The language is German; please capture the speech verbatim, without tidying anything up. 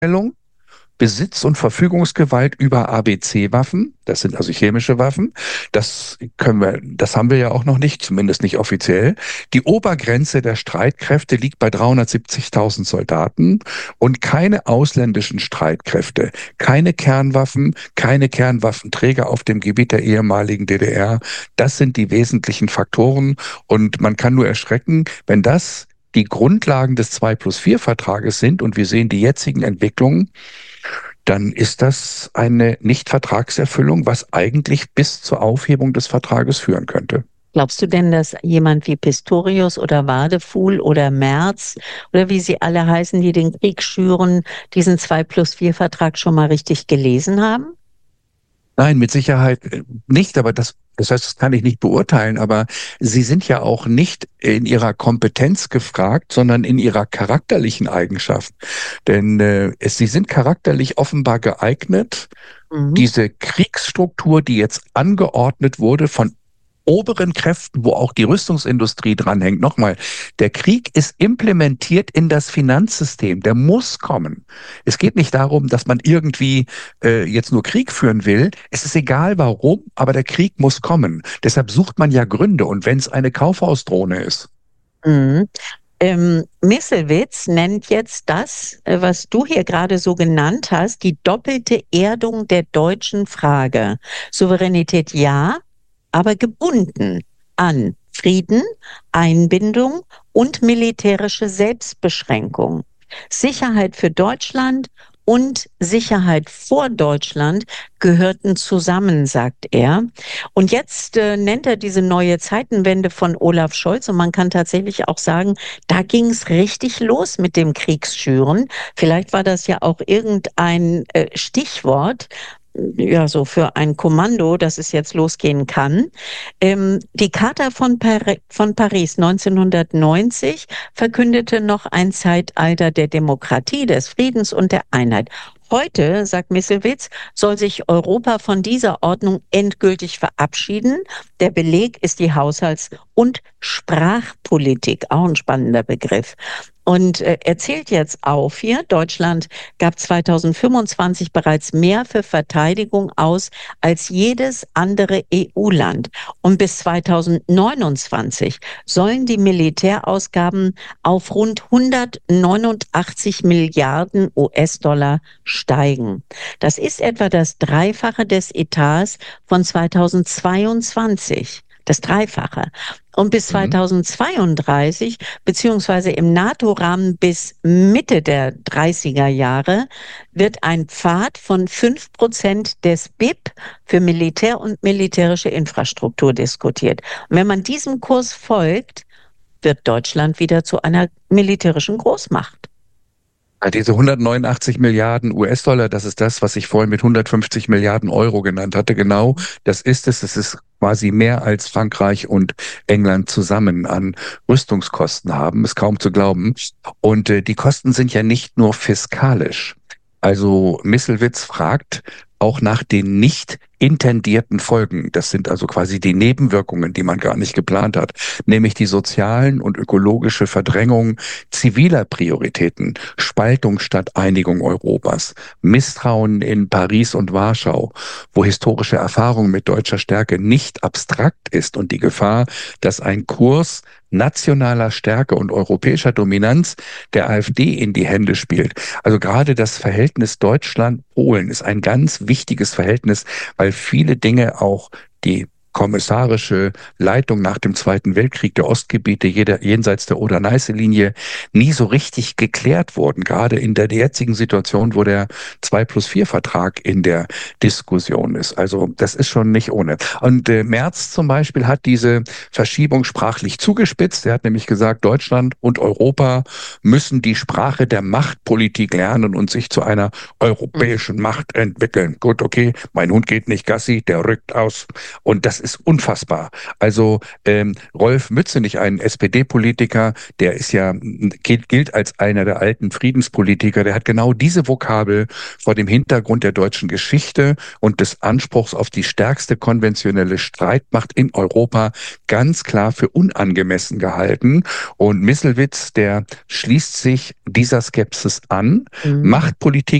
Besitz und Verfügungsgewalt über A B C-Waffen, das sind also chemische Waffen, das können wir, das haben wir ja auch noch nicht, zumindest nicht offiziell. Die Obergrenze der Streitkräfte liegt bei dreihundertsiebzigtausend Soldaten und keine ausländischen Streitkräfte, keine Kernwaffen, keine Kernwaffenträger auf dem Gebiet der ehemaligen D D R. Das sind die wesentlichen Faktoren und man kann nur erschrecken, wenn das die Grundlagen des zwei plus vier Vertrages sind und wir sehen die jetzigen Entwicklungen, dann ist das eine Nichtvertragserfüllung, was eigentlich bis zur Aufhebung des Vertrages führen könnte. Glaubst du denn, dass jemand wie Pistorius oder Wadefuhl oder Merz oder wie sie alle heißen, die den Krieg schüren, diesen zwei plus vier Vertrag schon mal richtig gelesen haben? Nein, mit Sicherheit äh, nicht, aber das, das heißt, das kann ich nicht beurteilen, aber Sie sind ja auch nicht in Ihrer Kompetenz gefragt, sondern in Ihrer charakterlichen Eigenschaft. Denn äh, es, Sie sind charakterlich offenbar geeignet, Mhm. diese Kriegsstruktur, die jetzt angeordnet wurde von oberen Kräften, wo auch die Rüstungsindustrie dranhängt. Nochmal, der Krieg ist implementiert in das Finanzsystem. Der muss kommen. Es geht nicht darum, dass man irgendwie äh, jetzt nur Krieg führen will. Es ist egal warum, aber der Krieg muss kommen. Deshalb sucht man ja Gründe. Und wenn es eine Kaufhausdrohne ist. Mhm. Ähm, Misselwitz nennt jetzt das, äh, was du hier gerade so genannt hast, die doppelte Erdung der deutschen Frage. Souveränität ja, aber gebunden an Frieden, Einbindung und militärische Selbstbeschränkung. Sicherheit für Deutschland und Sicherheit vor Deutschland gehörten zusammen, sagt er. Und jetzt äh, nennt er diese neue Zeitenwende von Olaf Scholz und man kann tatsächlich auch sagen, da ging es richtig los mit dem Kriegsschüren. Vielleicht war das ja auch irgendein äh, Stichwort, ja, so für ein Kommando, dass es jetzt losgehen kann. Ähm, die Charta von, Par von Paris neunzehnhundertneunzig verkündete noch ein Zeitalter der Demokratie, des Friedens und der Einheit. Heute, sagt Misselwitz, soll sich Europa von dieser Ordnung endgültig verabschieden. Der Beleg ist die Haushalts- und Sprachpolitik, auch ein spannender Begriff. Und äh, er zählt jetzt auf hier, Deutschland gab zweitausendfünfundzwanzig bereits mehr für Verteidigung aus als jedes andere E U-Land. Und bis zweitausendneunundzwanzig sollen die Militärausgaben auf rund hundertneunundachtzig Milliarden U S-Dollar steigen. Das ist etwa das Dreifache des Etats von zweitausendzweiundzwanzig. Das Dreifache. Und bis Mhm. zweitausendzweiunddreißig, beziehungsweise im NATO-Rahmen bis Mitte der dreißiger Jahre, wird ein Pfad von fünf Prozent des B I P für Militär und militärische Infrastruktur diskutiert. Und wenn man diesem Kurs folgt, wird Deutschland wieder zu einer militärischen Großmacht. Ja, diese hundertneunundachtzig Milliarden U S-Dollar, das ist das, was ich vorhin mit hundertfünfzig Milliarden Euro genannt hatte. Genau, das ist es. Es ist quasi mehr als Frankreich und England zusammen an Rüstungskosten haben. Ist kaum zu glauben. Und äh, die Kosten sind ja nicht nur fiskalisch. Also Misselwitz fragt auch nach den nicht intendierten Folgen. Das sind also quasi die Nebenwirkungen, die man gar nicht geplant hat, nämlich die sozialen und ökologische Verdrängung ziviler Prioritäten, Spaltung statt Einigung Europas, Misstrauen in Paris und Warschau, wo historische Erfahrung mit deutscher Stärke nicht abstrakt ist und die Gefahr, dass ein Kurs nationaler Stärke und europäischer Dominanz der AfD in die Hände spielt. Also gerade das Verhältnis Deutschland-Polen ist ein ganz wichtiges Verhältnis, weil viele Dinge auch die kommissarische Leitung nach dem Zweiten Weltkrieg der Ostgebiete jeder, jenseits der Oder-Neiße-Linie nie so richtig geklärt wurden, gerade in der jetzigen Situation, wo der zwei plus vier Vertrag in der Diskussion ist. Also das ist schon nicht ohne. Und äh, Merz zum Beispiel hat diese Verschiebung sprachlich zugespitzt. Er hat nämlich gesagt, Deutschland und Europa müssen die Sprache der Machtpolitik lernen und sich zu einer europäischen Macht entwickeln. Gut, okay, mein Hund geht nicht Gassi, der rückt aus. Und das ist unfassbar. Also ähm, Rolf Mützenich, ein S P D-Politiker, der ist ja gilt, gilt als einer der alten Friedenspolitiker, der hat genau diese Vokabel vor dem Hintergrund der deutschen Geschichte und des Anspruchs auf die stärkste konventionelle Streitmacht in Europa ganz klar für unangemessen gehalten. Und Misselwitz, der schließt sich dieser Skepsis an, Mhm. macht Politik